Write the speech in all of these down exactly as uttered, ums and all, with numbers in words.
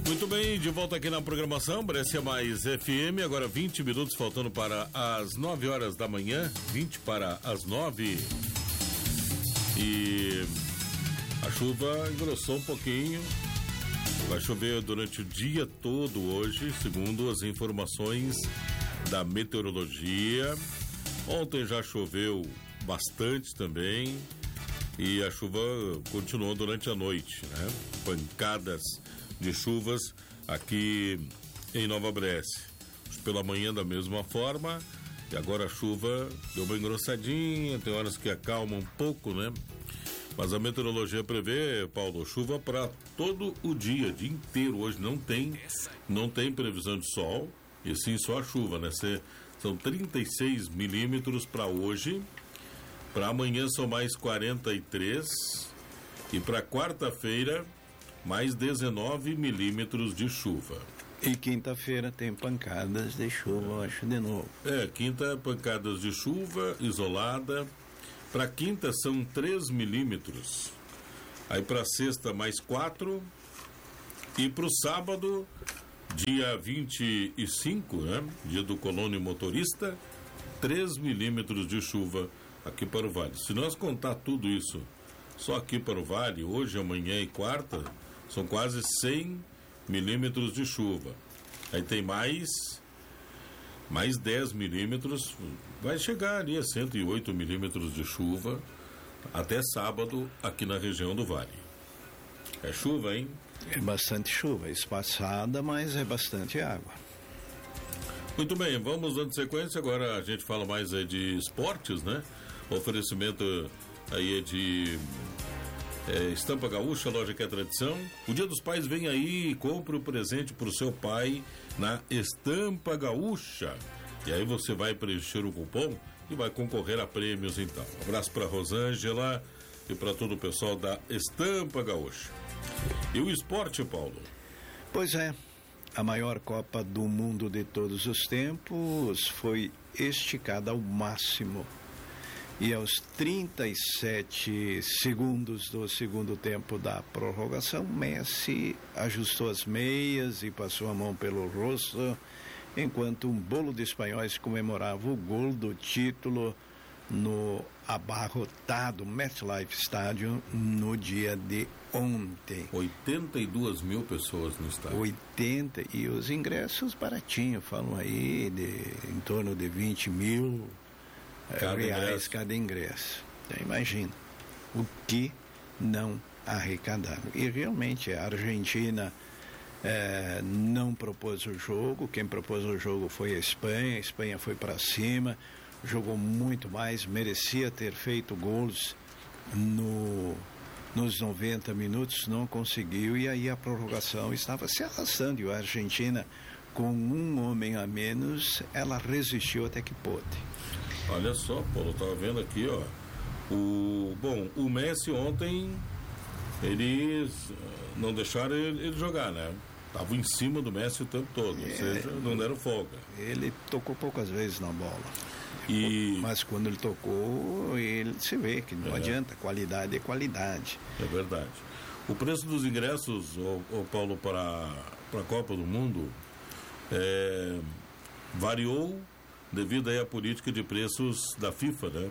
Muito bem, de volta aqui na programação, Brescia Mais F M, agora vinte minutos faltando para as nove horas da manhã, vinte para as nove. E a chuva engrossou um pouquinho, vai chover durante o dia todo hoje, segundo as informações da meteorologia. Ontem já choveu bastante também e a chuva continuou durante a noite, né? Pancadas de chuvas aqui em Nova Brécia. Pela manhã da mesma forma, e agora a chuva deu uma engrossadinha, tem horas que acalma um pouco, né? Mas a meteorologia prevê, Paulo, chuva para todo o dia, dia inteiro. Hoje não tem, não tem previsão de sol, e sim só a chuva, né? Cê, são trinta e seis milímetros para hoje, para amanhã são mais quarenta e três, e para quarta-feira mais dezenove milímetros de chuva. E quinta-feira tem pancadas de chuva, eu acho, de novo. É, quinta, pancadas de chuva isolada. Para quinta são três milímetros. Aí para sexta, mais quatro. E para o sábado, dia vinte e cinco, né? Dia do Colônia Motorista, três milímetros de chuva aqui para o Vale. Se nós contar tudo isso só aqui para o Vale, hoje, amanhã e quarta, são quase cem milímetros de chuva. Aí tem mais, mais dez milímetros, vai chegar ali a cento e oito milímetros de chuva até sábado aqui na região do Vale. É chuva, hein? É bastante chuva, espaçada, mas é bastante água. Muito bem, vamos dando sequência. Agora a gente fala mais aí de esportes, né? O oferecimento aí é de É, Estampa Gaúcha, loja que é tradição. O Dia dos Pais vem aí, compre o presente para o seu pai na Estampa Gaúcha. E aí você vai preencher o cupom e vai concorrer a prêmios então. Um abraço para Rosângela e para todo o pessoal da Estampa Gaúcha. E o esporte, Paulo? Pois é, a maior Copa do Mundo de todos os tempos foi esticada ao máximo. E aos trinta e sete segundos do segundo tempo da prorrogação, Messi ajustou as meias e passou a mão pelo rosto, enquanto um bolo de espanhóis comemorava o gol do título no abarrotado MetLife Stadium no dia de ontem. oitenta e duas mil pessoas no estádio. oitenta, e os ingressos baratinhos, falam aí, de, em torno de vinte mil Cada reais ingresso. cada ingresso. Então, imagina o que não arrecadaram. E realmente a Argentina eh, não propôs o jogo. Quem propôs o jogo foi a Espanha. A Espanha foi para cima, jogou muito mais, merecia ter feito gols no, nos noventa minutos, não conseguiu, e aí a prorrogação estava se arrastando, e a Argentina, com um homem a menos, ela resistiu até que pôde. Olha só, Paulo, eu tava vendo aqui, ó. O, bom, o Messi ontem, eles não deixaram ele, ele jogar, né? Tava em cima do Messi o tempo todo, é, ou seja, não deram folga. Ele tocou poucas vezes na bola. E... Mas quando ele tocou, ele se vê que não é. adianta, qualidade é qualidade. É verdade. O preço dos ingressos, ô, ô Paulo, para, para a Copa do Mundo, é, variou devido aí à política de preços da FIFA, né?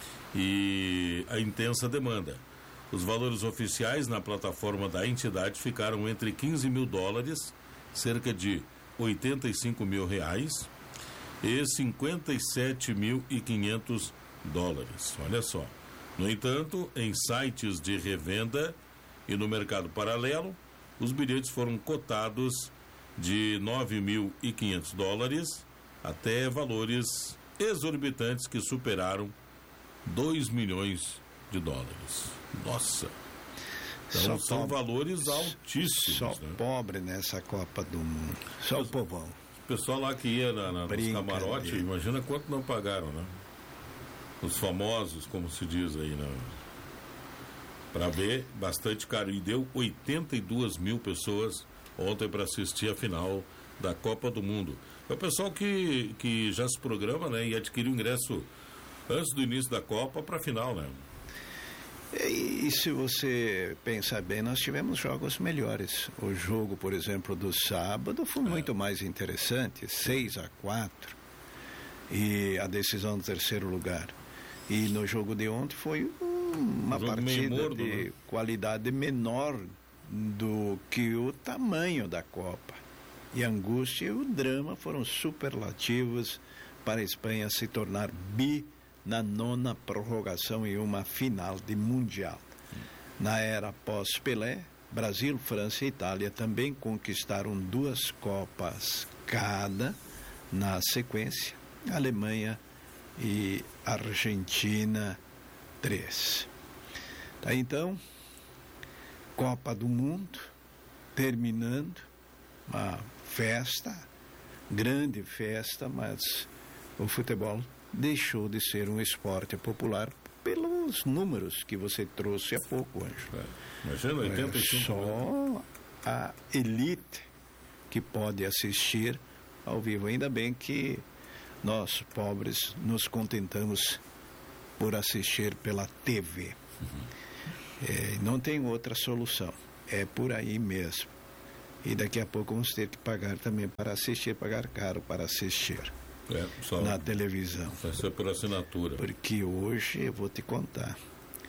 E a intensa demanda. Os valores oficiais na plataforma da entidade ficaram entre quinze mil dólares, cerca de oitenta e cinco mil reais, e cinquenta e sete mil e quinhentos dólares. Olha só. No entanto, em sites de revenda e no mercado paralelo, os bilhetes foram cotados de nove mil e quinhentos dólares até valores exorbitantes que superaram dois milhões de dólares. Nossa! Então só são pobre, valores altíssimos. Só né? pobre nessa Copa do Mundo. Só o povão. O pessoal lá que ia na, na, nos camarotes, imagina quanto não pagaram, né? Os famosos, como se diz aí, né? Para ver, bastante caro. E deu oitenta e duas mil pessoas ontem para assistir a final da Copa do Mundo. É o pessoal que, que já se programa, né? E adquire o ingresso antes do início da Copa para a final, né? E, e se você pensar bem, nós tivemos jogos melhores. O jogo, por exemplo, do sábado foi é. muito mais interessante, seis a quatro, e a decisão do terceiro lugar. E no jogo de ontem foi uma um partida mordo, de né? qualidade menor do que o tamanho da Copa. E a angústia e o drama foram superlativos para a Espanha se tornar bi na nona prorrogação e uma final de Mundial. Na era pós-Pelé, Brasil, França e Itália também conquistaram duas Copas cada na sequência. Alemanha e Argentina, três. Tá, então, Copa do Mundo, terminando, uma festa, grande festa, mas o futebol deixou de ser um esporte popular pelos números que você trouxe há pouco, Anjo. É, imagina, oitenta e cinco. É só a elite que pode assistir ao vivo. Ainda bem que nós, pobres, nos contentamos por assistir pela T V. Uhum. É, não tem outra solução. É por aí mesmo. E daqui a pouco vamos ter que pagar também para assistir, pagar caro para assistir. É, só na televisão. Vai ser por assinatura. Porque hoje, eu vou te contar,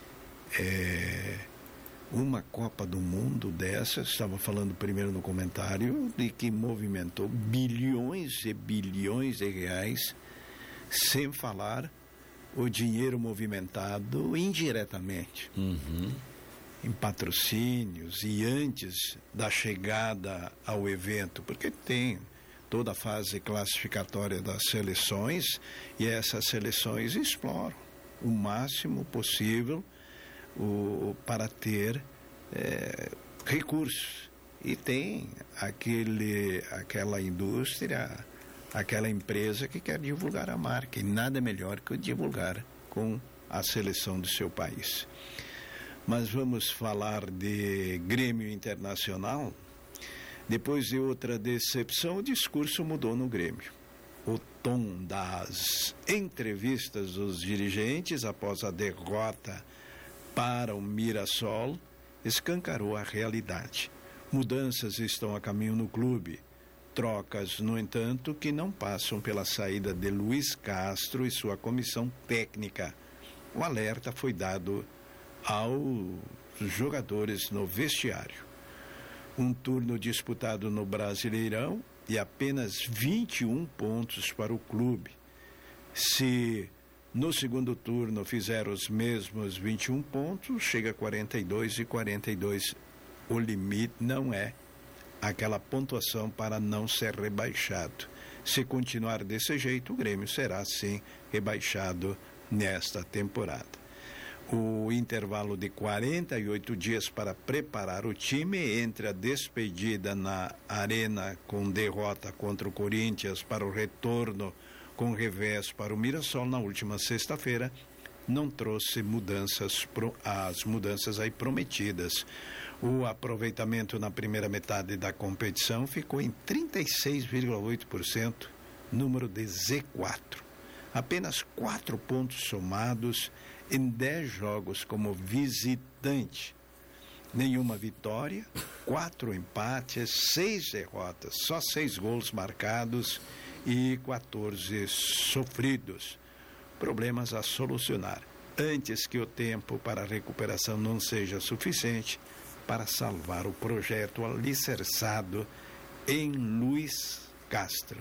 é, uma Copa do Mundo dessa, estava falando primeiro no comentário, de que movimentou bilhões e bilhões de reais, sem falar o dinheiro movimentado indiretamente. Uhum. Em patrocínios e antes da chegada ao evento, porque tem toda a fase classificatória das seleções, e essas seleções exploram o máximo possível o, para ter é, recursos. E tem aquele, aquela indústria, aquela empresa que quer divulgar a marca, e nada melhor que divulgar com a seleção do seu país. Mas vamos falar de Grêmio Internacional. Depois de outra decepção, o discurso mudou no Grêmio. O tom das entrevistas dos dirigentes após a derrota para o Mirassol escancarou a realidade. Mudanças estão a caminho no clube. Trocas, no entanto, que não passam pela saída de Luiz Castro e sua comissão técnica. O alerta foi dado aos jogadores no vestiário. Um turno disputado no Brasileirão e apenas vinte e um pontos para o clube. Se no segundo turno fizer os mesmos vinte e um pontos, chega a quarenta e dois e quarenta e dois. O limite não é aquela pontuação para não ser rebaixado. Se continuar desse jeito, o Grêmio será sim rebaixado nesta temporada. O intervalo de quarenta e oito dias para preparar o time entre a despedida na Arena com derrota contra o Corinthians para o retorno com revés para o Mirassol na última sexta-feira não trouxe mudanças, as mudanças aí prometidas. O aproveitamento na primeira metade da competição ficou em trinta e seis vírgula oito por cento, número de Z quatro. Apenas quatro pontos somados em dez jogos como visitante. Nenhuma vitória, quatro empates, seis derrotas, só seis gols marcados e quatorze sofridos. Problemas a solucionar, antes que o tempo para a recuperação não seja suficiente para salvar o projeto alicerçado em Luiz Castro.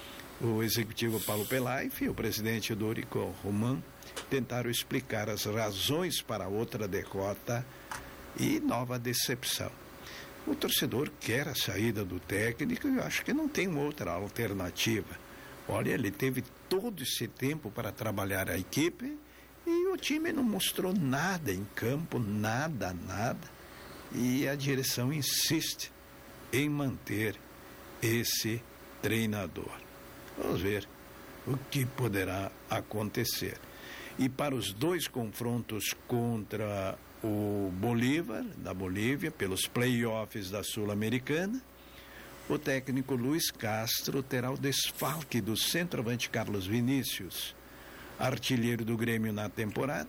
O executivo Paulo Pelaif e o presidente Dorico Roman tentaram explicar as razões para outra derrota e nova decepção. O torcedor quer a saída do técnico e eu acho que não tem outra alternativa. Olha, ele teve todo esse tempo para trabalhar a equipe e o time não mostrou nada em campo, nada, nada. E a direção insiste em manter esse treinador. Vamos ver o que poderá acontecer. E para os dois confrontos contra o Bolívar, da Bolívia, pelos play-offs da Sul-Americana, o técnico Luiz Castro terá o desfalque do centroavante Carlos Vinícius, artilheiro do Grêmio na temporada.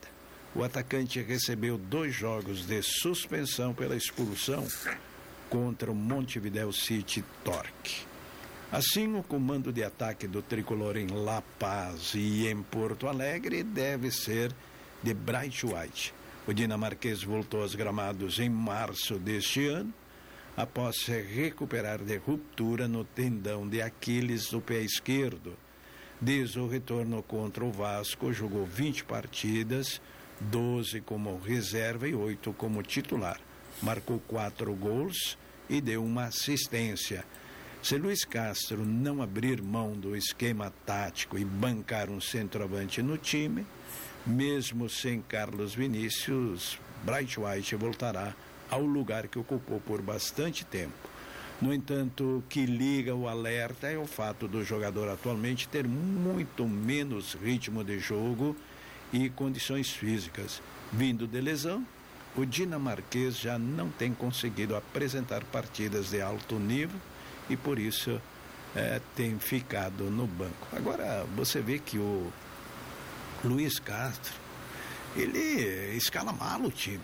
O atacante recebeu dois jogos de suspensão pela expulsão contra o Montevideo City Torque. Assim, o comando de ataque do tricolor em La Paz e em Porto Alegre deve ser de Bright White. O dinamarquês voltou aos gramados em março deste ano, após se recuperar de ruptura no tendão de Aquiles do pé esquerdo. Desde o retorno contra o Vasco, jogou vinte partidas, doze como reserva e oito como titular. Marcou quatro gols e deu uma assistência. Se Luiz Castro não abrir mão do esquema tático e bancar um centroavante no time, mesmo sem Carlos Vinícius, Bright White voltará ao lugar que ocupou por bastante tempo. No entanto, o que liga o alerta é o fato do jogador atualmente ter muito menos ritmo de jogo e condições físicas. Vindo de lesão, o dinamarquês já não tem conseguido apresentar partidas de alto nível e por isso é, tem ficado no banco. Agora, você vê que o Luiz Castro, ele escala mal o time.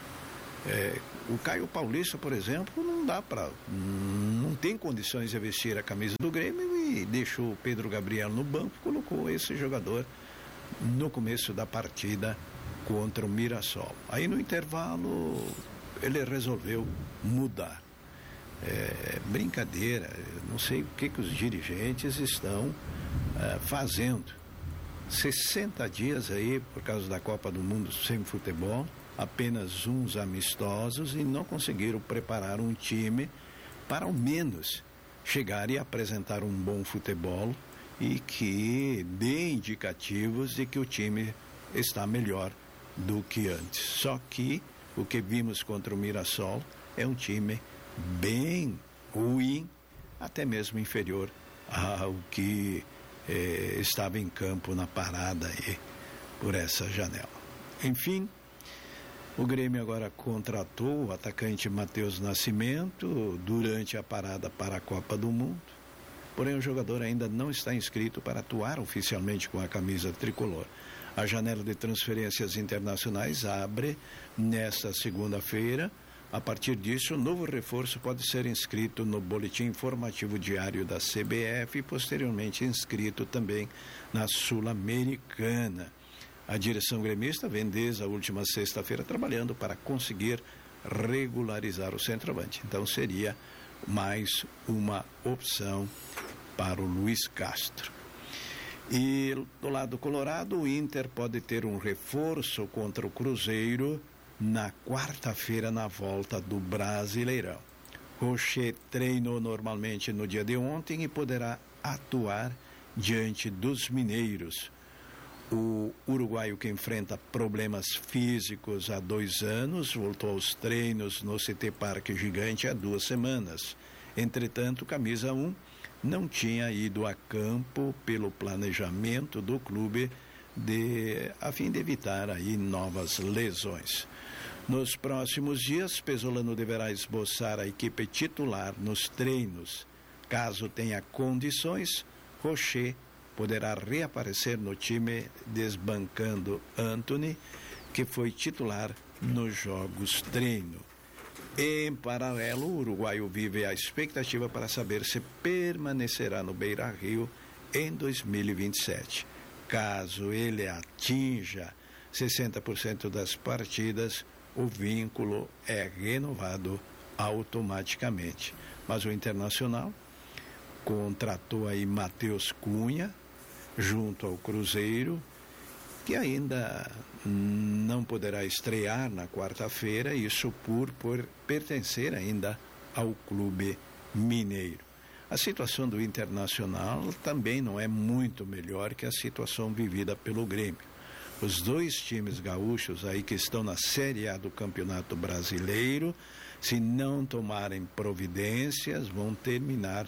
É, o Caio Paulista, por exemplo, não dá para, não tem condições de vestir a camisa do Grêmio e deixou o Pedro Gabriel no banco, colocou esse jogador no começo da partida contra o Mirassol. Aí no intervalo ele resolveu mudar. É, brincadeira, não sei o que, que os dirigentes estão é, fazendo. sessenta dias aí, por causa da Copa do Mundo sem futebol, apenas uns amistosos e não conseguiram preparar um time para ao menos chegar e apresentar um bom futebol e que dê indicativos de que o time está melhor do que antes. Só que o que vimos contra o Mirassol é um time bem ruim, até mesmo inferior ao que eh, estava em campo na parada aí por essa janela. Enfim, o Grêmio agora contratou o atacante Matheus Nascimento durante a parada para a Copa do Mundo. Porém, o jogador ainda não está inscrito para atuar oficialmente com a camisa tricolor. A janela de transferências internacionais abre nesta segunda-feira. A partir disso, o novo reforço pode ser inscrito no boletim informativo diário da C B F e posteriormente inscrito também na Sul-Americana. A direção gremista vem desde a última sexta-feira trabalhando para conseguir regularizar o centroavante. Então seria mais uma opção para o Luiz Castro. E do lado colorado, o Inter pode ter um reforço contra o Cruzeiro na quarta-feira na volta do Brasileirão. Rocher treinou normalmente no dia de ontem e poderá atuar diante dos mineiros. O uruguaio, que enfrenta problemas físicos há dois anos, voltou aos treinos no C T Parque Gigante há duas semanas. Entretanto, camisa um não tinha ido a campo pelo planejamento do clube de, a fim de evitar aí novas lesões. Nos próximos dias, Pesolano deverá esboçar a equipe titular nos treinos. Caso tenha condições, Rocher poderá reaparecer no time desbancando Antony, que foi titular nos jogos treino. Em paralelo, o uruguaio vive a expectativa para saber se permanecerá no Beira-Rio em dois mil e vinte e sete. Caso ele atinja sessenta por cento das partidas, o vínculo é renovado automaticamente. Mas o Internacional contratou aí Matheus Cunha, junto ao Cruzeiro, que ainda não poderá estrear na quarta-feira, isso por, por pertencer ainda ao clube mineiro. A situação do Internacional também não é muito melhor que a situação vivida pelo Grêmio. Os dois times gaúchos aí que estão na Série A do Campeonato Brasileiro, se não tomarem providências, vão terminar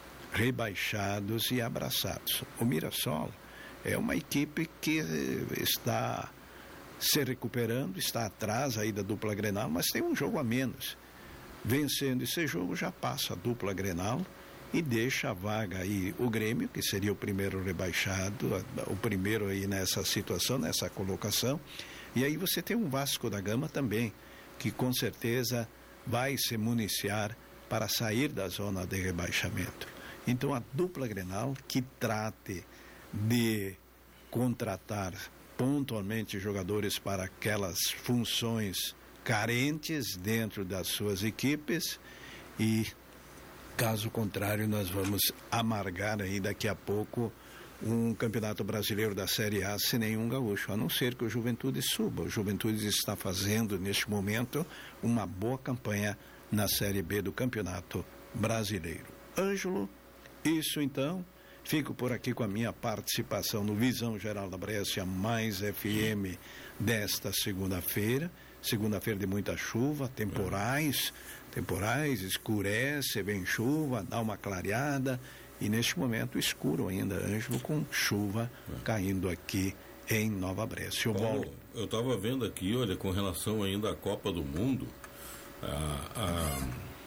rebaixados e abraçados. O Mirassol é uma equipe que está se recuperando, está atrás aí da dupla Grenal, mas tem um jogo a menos. Vencendo esse jogo, já passa a dupla Grenal e deixa a vaga aí o Grêmio, que seria o primeiro rebaixado, o primeiro aí nessa situação, nessa colocação, E aí você tem um Vasco da Gama também, que com certeza vai se municiar para sair da zona de rebaixamento. Então a dupla Grenal, que trate de contratar pontualmente jogadores para aquelas funções carentes dentro das suas equipes, e caso contrário nós vamos amargar aí daqui a pouco um campeonato brasileiro da Série A sem nenhum gaúcho, a não ser que o Juventude suba. O Juventude está fazendo neste momento uma boa campanha na Série B do Campeonato Brasileiro. Ângelo, isso então, fico por aqui com a minha participação no Visão Geral da Brescia mais F M desta segunda-feira, segunda-feira de muita chuva, temporais, temporais, escurece, vem chuva, dá uma clareada, e neste momento escuro ainda, Ângelo, com chuva é. caindo aqui em Nova Brescia. Paulo, eu estava vendo aqui, olha, com relação ainda à Copa do Mundo, a,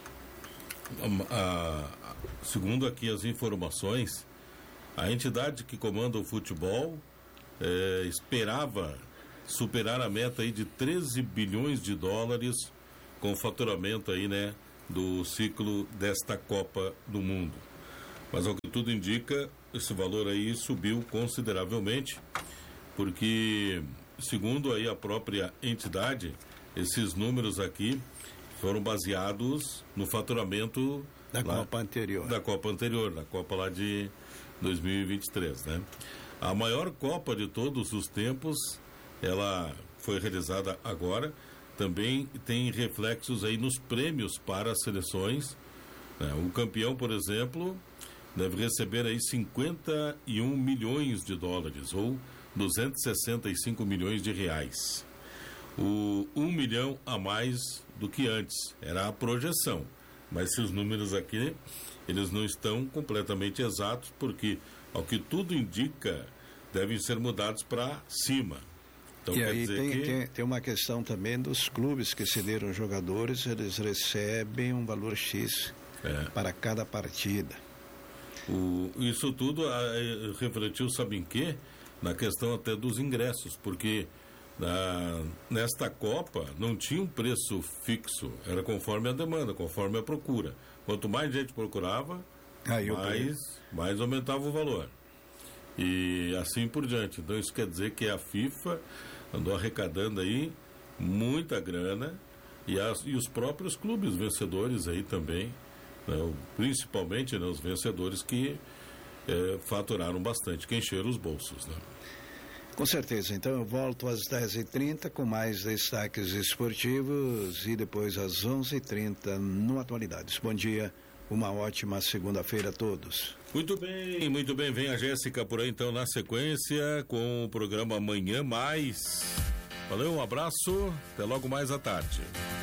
a, a, a, segundo aqui as informações, a entidade que comanda o futebol é, esperava superar a meta aí de treze bilhões de dólares com o faturamento aí, né, do ciclo desta Copa do Mundo. Mas ao que tudo indica, esse valor aí subiu consideravelmente, porque, segundo aí a própria entidade, esses números aqui foram baseados no faturamento da lá, Copa anterior. Da Copa anterior, da Copa lá de dois mil e vinte e três, né? A maior Copa de todos os tempos, ela foi realizada agora, também tem reflexos aí nos prêmios para as seleções, né? O campeão, por exemplo, deve receber aí cinquenta e um milhões de dólares, ou duzentos e sessenta e cinco milhões de reais. O um milhão a mais do que antes, era a projeção. Mas esses números aqui, eles não estão completamente exatos, porque, ao que tudo indica, devem ser mudados para cima. Então, e quer aí dizer tem, que... tem, tem uma questão também dos clubes que cederam jogadores, eles recebem um valor X é. para cada partida. O, isso tudo a, refletiu, sabe em quê? Na questão até dos ingressos, porque na, nesta Copa não tinha um preço fixo, era conforme a demanda, conforme a procura. Quanto mais gente procurava, Aí mais, mais aumentava o valor. E assim por diante. Então isso quer dizer que a FIFA andou arrecadando aí muita grana, e, as, e os próprios clubes vencedores aí também, né, principalmente, né, os vencedores que é, faturaram bastante, que encheram os bolsos, né? Com certeza. Então eu volto às dez e trinta com mais destaques esportivos, e depois às onze e trinta no Atualidades. Bom dia, uma ótima segunda-feira a todos. Muito bem, muito bem. Vem a Jéssica por aí então na sequência com o programa Amanhã Mais. Valeu, um abraço, até logo mais à tarde.